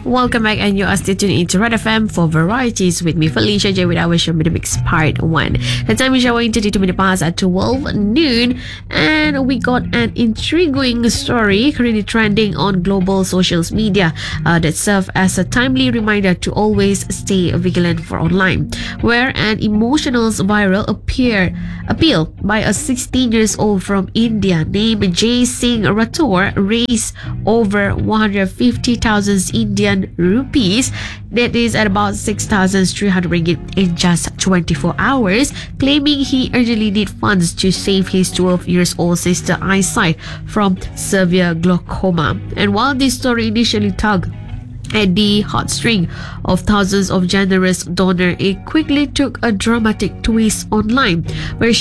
Welcome back, and you are still tuned into Red FM for Varieties with me, Felicia J, with our show Minute Mix Part 1. The time is showing 22 minutes past at 12 noon, and we got an intriguing story currently trending on global social media that serve as a timely reminder to always stay vigilant for online, where an emotional viral appeal by a 16 years old from India named Jay Singh Rathore raised over 150,000 Indian rupees, that is at about 6,300 ringgit, in just 24 hours, claiming he urgently need funds to save his 12 years old sister eyesight from severe glaucoma. And while this story initially tugged at the heartstring of thousands of generous donors, it quickly took a dramatic twist online, where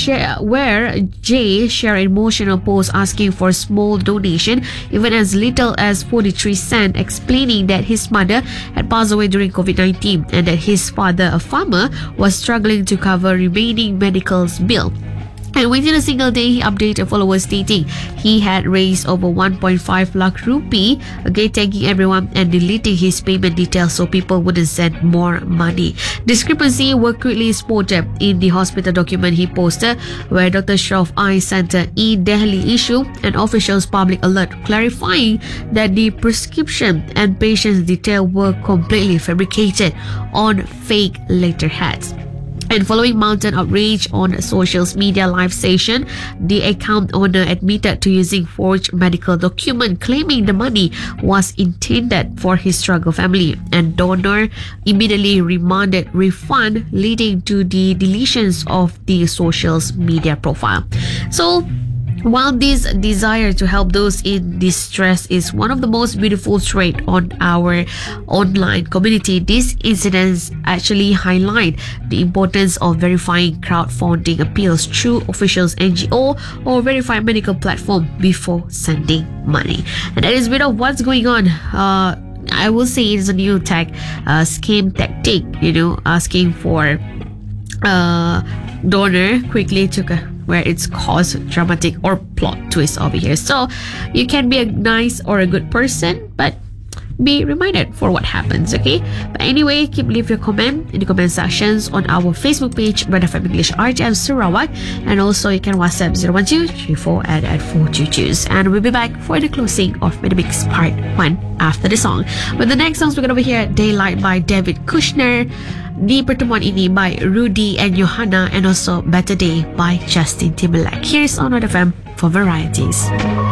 Jay shared an emotional post asking for a small donation, even as little as 43 cents, explaining that his mother had passed away during COVID-19 and that his father, a farmer, was struggling to cover remaining medical bill. And within a single day, he updated followers stating he had raised over 1.5 lakh rupee, again thanking everyone and deleting his payment details so people wouldn't send more money. Discrepancy were quickly spotted in the hospital document he posted, where Dr. Shroff Eye Center in Delhi issued an official's public alert clarifying that the prescription and patient's details were completely fabricated on fake letterheads. And following mountain outrage on social media live session, the account owner admitted to using forged medical document, claiming the money was intended for his struggle family, and donor immediately demanded refund, leading to the deletions of the social media profile. So, while this desire to help those in distress is one of the most beautiful traits on our online community, these incidents actually highlight the importance of verifying crowdfunding appeals through officials NGO or verified medical platform before sending money. And that is a bit of what's going on. I will say it's a new scheme tactic, asking for donor quickly took where it's caused dramatic or plot twist over here. So you can be a nice or a good person, but be reminded for what happens, okay? But anyway, leave your comment in the comment sections on our Facebook page, Red FM English RTM Sarawak, and also you can WhatsApp 012-34 and we'll be back for the closing of Minute Mix Part 1 after the song. But the next songs we're gonna hear Daylight by David Kushner, Di Pertemuan Ini by Rudy and Johanna, and also Better Day by Justin Timberlake. Here's on Red FM for Varieties.